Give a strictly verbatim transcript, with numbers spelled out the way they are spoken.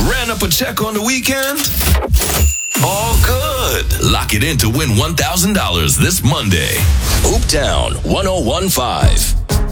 Ran up a check on the weekend? All good. Lock it in to win one thousand dollars this Monday. Hooptown one oh one five.